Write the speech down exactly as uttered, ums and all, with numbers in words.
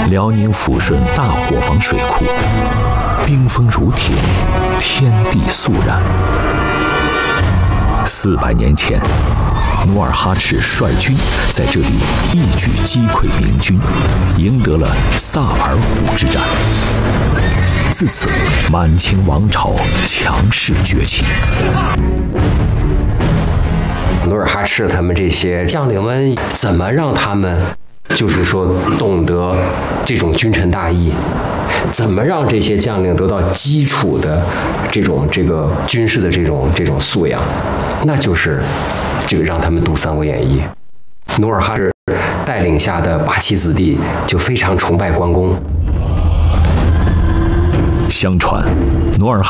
辽宁抚顺大伙房水库，冰封如铁，天地肃然。四百年前，努尔哈赤率军在这里一举击溃明军，赢得了萨尔浒之战。自此，满清王朝强势崛起。 努尔哈赤他们这些将领们，怎么让他们就是说懂得这种君臣大义？怎么让这些将领得到基础的这种这个军事的这种这种素养？那就是这个让他们读《三国演义》。努尔哈赤带领下的八旗子弟就非常崇拜关公。 相传，努尔哈